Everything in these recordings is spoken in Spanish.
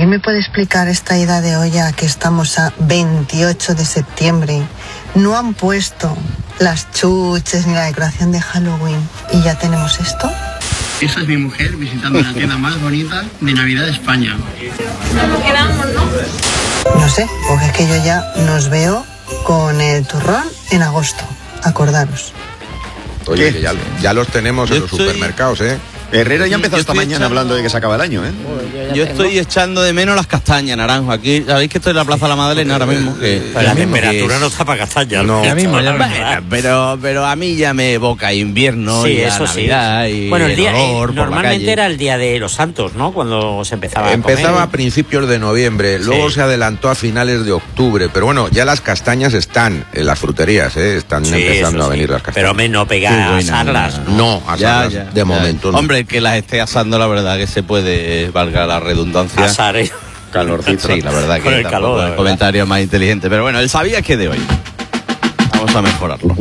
¿Alguien me puede explicar esta ida de olla que estamos a 28 de septiembre? No han puesto las chuches ni la decoración de Halloween y ya tenemos esto. Esa es mi mujer visitando la tienda más bonita de Navidad de España. ¿Cómo quedamos, no? No sé, porque es que yo ya nos veo con el turrón en agosto. Acordaros. Oye, que ya los tenemos en los supermercados, ¿eh? Herrera ya empezó esta mañana hablando de que se acaba el año, ¿eh? Yo estoy echando de menos las castañas, Naranjo. Aquí, sabéis que estoy en la Plaza de la Madalena ahora mismo. Pero la temperatura no está para castañas. No, mismo, pero a mí ya me evoca invierno y eso Navidad y bueno, el día olor normalmente era el día de los Santos, ¿no? Cuando se empezaba a principios de noviembre, luego se adelantó a finales de octubre, pero bueno, ya las castañas están en las fruterías, ¿eh? Están empezando a venir las castañas. Pero no pegar asarlas. No, asarlas de momento no. Hombre, que las esté asando, la verdad que se puede, valga la redundancia. Asar, calorcito. Sí, la verdad que el calor, el comentario más inteligente. Pero bueno, el sabía que de hoy. Vamos a mejorarlo.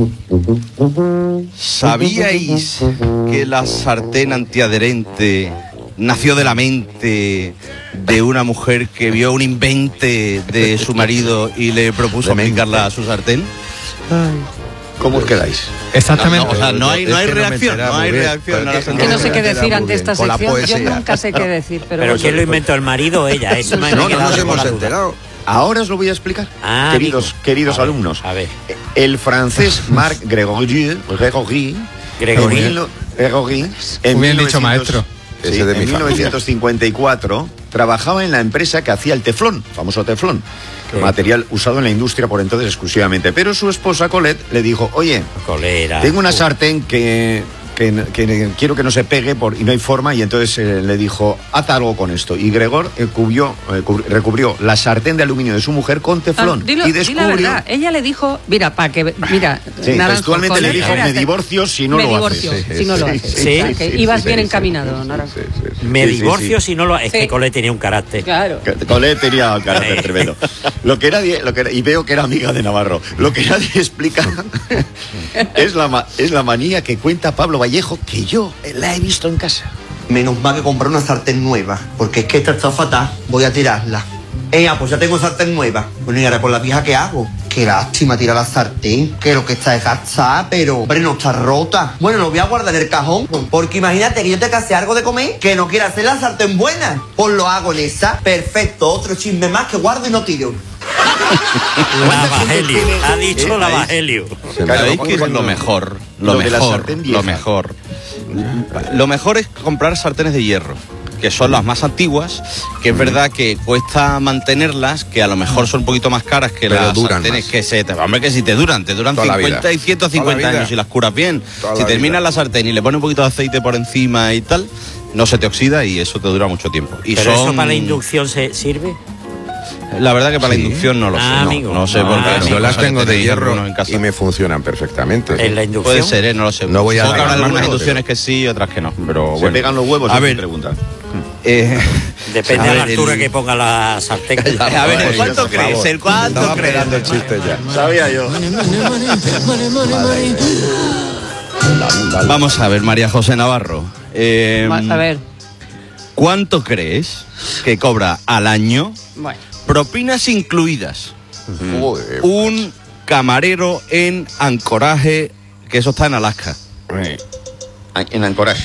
¿Sabíais que la sartén antiadherente nació de la mente de una mujer que vio un invente de su marido y le propuso aplicarla a su sartén? ¿Cómo os quedáis? Exactamente. No, o sea, no hay reacción, no hay reacción. Que no sé qué decir ante esta sección. Yo nunca sé qué decir. Pero ¿quién lo inventó, el marido o ella? Eso no nos hemos enterado. Ahora os lo voy a explicar, queridos alumnos. A ver. El francés Marc Gregory, en bien dicho, maestro. En 1954 trabajaba en la empresa que hacía el teflón, famoso teflón, material usado en la industria por entonces exclusivamente. Pero su esposa Colette le dijo: oye, tengo una sartén que quiero que no se pegue y no hay forma, y entonces le dijo: haz algo con esto. Y Gregor recubrió la sartén de aluminio de su mujer con teflón. Dilo, y descubrió... la verdad, ella le dijo, mira, textualmente le dijo: me divorcio si no lo haces. Si no lo haces. Sí, o sea, que ibas bien encaminado, Naranjo. Me divorcio si no lo haces. Es que Colette tenía un carácter. Claro. Colette tenía un carácter tremendo. Y veo que era amiga de Navarro. Lo que nadie explica es la manía que cuenta Pablo Vallejo, que yo la he visto en casa. Menos mal que comprar una sartén nueva, porque es que esta está fatal, voy a tirarla. Pues ya tengo sartén nueva. Bueno, y ahora por la vieja, ¿qué hago? Qué lástima tirar la sartén, que lo que está es gastada, pero hombre, no está rota. Bueno, lo voy a guardar en el cajón, porque imagínate que yo te case algo de comer, que no quiera hacer la sartén buena. Pues lo hago en esa, perfecto, otro chisme más que guardo y no tiro. Lavagelio, ha dicho Lavagelio. ¿Sabéis qué es lo mejor? Lo mejor es comprar sartenes de hierro, que son las más antiguas, que es verdad que cuesta mantenerlas, que a lo mejor son un poquito más caras que las sartenes más. Hombre, que si te duran 50 y 150 años y las curas bien. Si terminas la sartén y le pones un poquito de aceite por encima y tal, no se te oxida y eso te dura mucho tiempo. ¿Pero eso para la inducción sirve? La verdad que para la inducción no lo sé. No sé por qué. Yo las tengo de hierro y me funcionan perfectamente. ¿En la inducción? Puede ser, no lo sé. No voy a habrá algunas inducciones que sí y otras que no. Pero se pegan los huevos, a ver, preguntan. Depende de la altura que ponga la sartén. A ver, ¿el cuánto crees? ¿El cuánto crees? Estaba el chiste ya. Sabía yo. Vamos a ver, María José Navarro. A ver. ¿Cuánto crees que cobra al año? Bueno. Propinas incluidas. Un camarero en Ancoraje, que eso está en Alaska. En Ancoraje.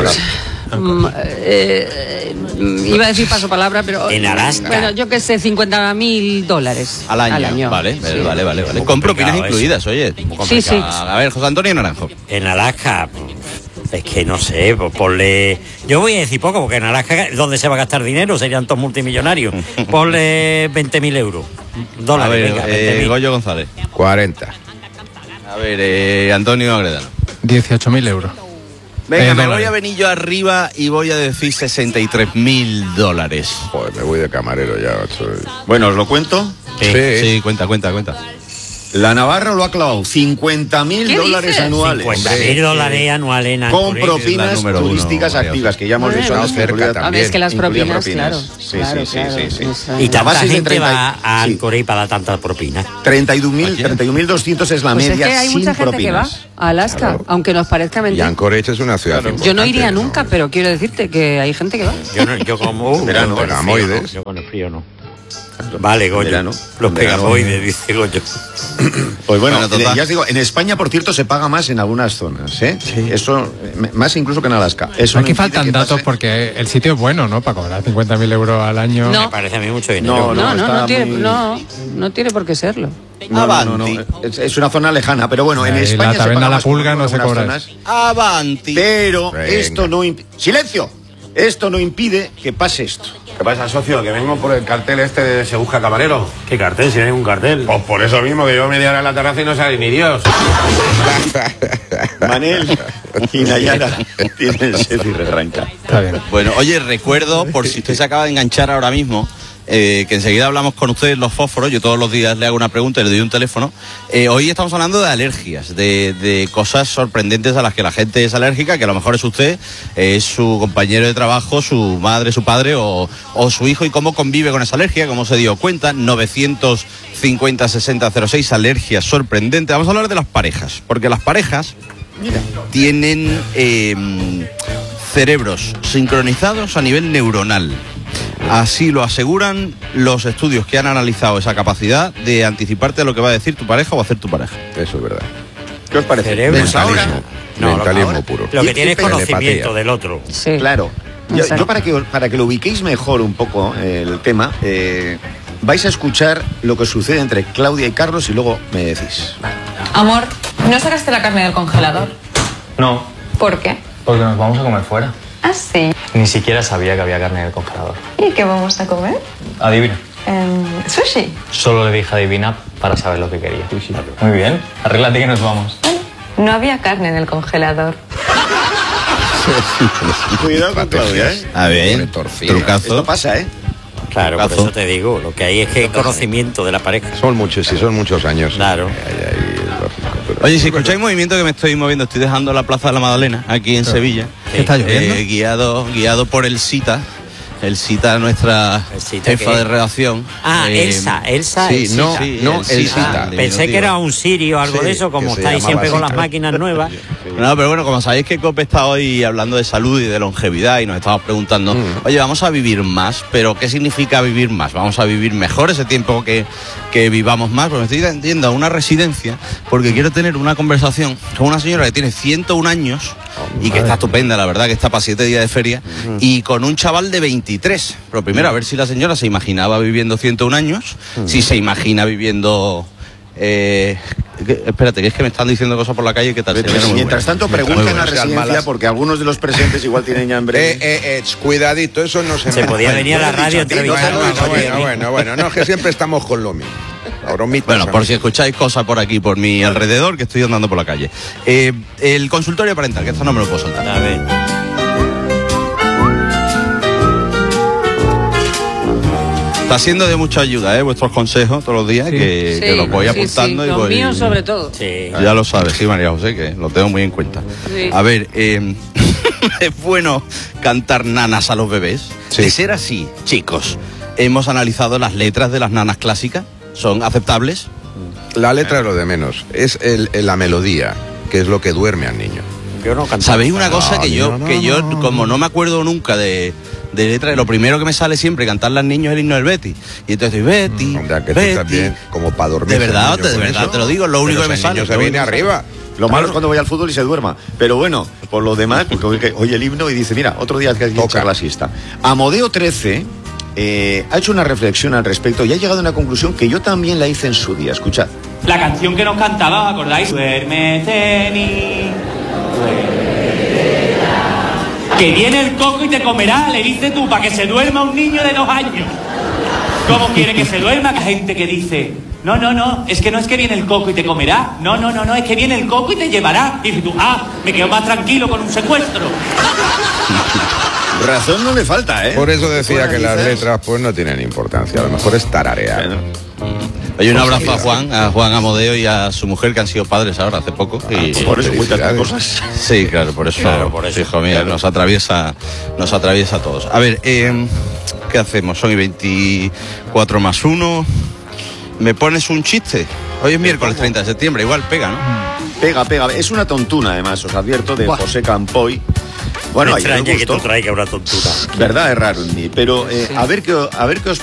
Iba a decir paso palabra, pero en Alaska. Bueno, yo qué sé, $50.000 al año. Vale. Con propinas incluidas, oye. Sí. A ver, José Antonio Naranjo. En Alaska. Es que no sé, ponle... Yo voy a decir poco, porque en Alaska, ¿dónde se va a gastar dinero? Serían todos multimillonarios. Ponle 20.000 euros. Dólares, a ver, venga, Goyo González. 40. A ver, Antonio Agredano. 18.000 euros. Venga, me voy a venir yo arriba y voy a decir $63.000. Joder, me voy de camarero ya, macho. Bueno, ¿os lo cuento? Sí, cuenta. La Navarra lo ha clavado, $50.000 anuales. $50.000 anuales. Con propinas turísticas activas, que ya hemos dicho antes. Cerca también. Es que las propinas, claro. Sí. Y tanta gente va a Ancoré para dar tantas propinas. 31.200 es la media, es que hay sin mucha gente propinas. que va a Alaska, aunque nos parezca mentira. Y Anchorage es una ciudad importante. Yo no iría nunca, pero quiero decirte que hay gente que va. Yo como verano, pegamoides. Yo con el frío no. Vale, Goyo. Verano, los pegamoides, dice Goyo. Pues bueno, ya os digo, en España, por cierto, se paga más en algunas zonas, ¿eh? Sí. Eso, más incluso que en Alaska. Eso aquí faltan datos porque el sitio es bueno, ¿no? Para cobrar 50.000 € al año. No. Me parece a mí mucho dinero. No tiene por qué serlo. No. Es una zona lejana, pero bueno, en España la taberna La Pulga no se cobra. Zonas, Avanti. pero esto no ¡silencio! Esto no impide que pase esto. ¿Qué pasa, socio? Que vengo por el cartel este de Se Busca Camarero. ¿Qué cartel? Si no hay un cartel. Pues por eso mismo, que yo media hora en la terraza y no sale ni Dios. Manel y Nayara tienen sed y rearranca. Está bien. Bueno, oye, recuerdo, por si usted se acaba de enganchar ahora mismo, que enseguida hablamos con ustedes los fósforos. Yo todos los días le hago una pregunta y le doy un teléfono. Hoy estamos hablando de alergias, de cosas sorprendentes a las que la gente es alérgica, que a lo mejor es usted, es su compañero de trabajo, su madre, su padre o su hijo, y cómo convive con esa alergia, cómo se dio cuenta. 950-6006, alergias sorprendentes. Vamos a hablar de las parejas, porque las parejas tienen cerebros sincronizados a nivel neuronal. Así lo aseguran los estudios que han analizado esa capacidad de anticiparte a lo que va a decir tu pareja o hacer tu pareja. Eso es verdad. ¿Qué os parece? Mentalismo. Mentalismo puro. Lo que tiene es conocimiento del otro. Sí. Claro. Yo para que lo ubiquéis mejor un poco el tema, vais a escuchar lo que sucede entre Claudia y Carlos y luego me decís. Amor, ¿no sacaste la carne del congelador? No. ¿Por qué? Porque nos vamos a comer fuera. ¿Ah, sí? Ni siquiera sabía que había carne en el congelador. ¿Y qué vamos a comer? Adivina. Sushi. Solo le dije adivina para saber lo que quería. Sushi. Muy bien. Arréglate que nos vamos. No había carne en el congelador. Cuidado con Claudia, ¿eh? A ver, trucazo. Esto pasa, ¿eh? Claro, por eso te digo, lo que hay es que conocimiento de la pareja. Son muchos años. Claro. Oye, si escucháis movimiento, que me estoy moviendo, estoy dejando la Plaza de la Magdalena, aquí en Sevilla. ¿Qué está lloviendo? Guiado por el SITA, nuestra jefa de redacción. Elsa. Sí, el SITA. Pensé que era un Sirio o algo de eso, como estáis siempre con las máquinas nuevas. No, pero bueno, como sabéis que COPE está hoy hablando de salud y de longevidad y nos estamos preguntando, oye, vamos a vivir más, pero ¿qué significa vivir más? ¿Vamos a vivir mejor ese tiempo que vivamos más? Pues me estoy yendo a una residencia porque quiero tener una conversación con una señora que tiene 101 años y que está estupenda, la verdad, que está para 7 días de feria, y con un chaval de 23. Pero primero, a ver si la señora se imaginaba viviendo 101 años, si se imagina viviendo... espérate, que es que me están diciendo cosas por la calle. ¿Qué tal? Mientras tanto, pregunten a la residencia, porque algunos de los presentes igual tienen ya hambre. Cuidadito, eso no se podía venir a la radio a entrevistarnos. Bueno, no, que siempre estamos con lo mismo. Bueno, por si escucháis cosas por aquí, por mi alrededor, que estoy andando por la calle. El consultorio parental, que esto no me lo puedo saltar. A ver. Está siendo de mucha ayuda, vuestros consejos todos los días, que los voy apuntando. Sí, y los voy... míos sobre todo. Sí. Ya lo sabes, sí, María José, que lo tengo muy en cuenta. Sí. A ver, ¿es bueno cantar nanas a los bebés? Sí. De ser así, chicos, hemos analizado las letras de las nanas clásicas. ¿Son aceptables? La letra es lo de menos, es la melodía, que es lo que duerme al niño. Yo no canto. ¿Sabéis una cosa? Que yo, como no me acuerdo nunca de letra, lo primero que me sale siempre cantarle al niño es el himno del Betis. Y entonces Betty, que Betty. tú también, como para dormir. De verdad te lo digo, lo único que me sale. El niño se viene arriba. Lo malo es cuando voy al fútbol y se duerma. Pero bueno, por lo demás, porque oye el himno y dice, mira, otro día que hay que echar la siesta. Amodeo 13 ha hecho una reflexión al respecto y ha llegado a una conclusión que yo también la hice en su día. Escuchad. La canción que nos cantaba, ¿os acordáis? Duérmete, ni... Que viene el coco y te comerá, le dices tú, para que se duerma un niño de 2 años. ¿Cómo quiere que se duerma? Que hay gente que dice, no, es que no es que viene el coco y te comerá. No, es que viene el coco y te llevará. Y dices tú, me quedo más tranquilo con un secuestro. Razón no le falta, Por eso decía que las letras pues no tienen importancia, a lo mejor es tararear. Oye, un abrazo a Juan Amodeo y a su mujer, que han sido padres ahora hace poco. Y por eso cuentan las cosas. Sí, claro, por eso. Hijo mío, claro. nos atraviesa a todos. A ver, ¿qué hacemos? Son y 24 más 1. ¿Me pones un chiste? Hoy es miércoles 30 de septiembre, igual pega, ¿no? Pega. Es una tontuna, además, os advierto, de José Campoy. Bueno, me extraña que tú traigas una tontura. Verdad, es raro en mí. Pero a ver qué os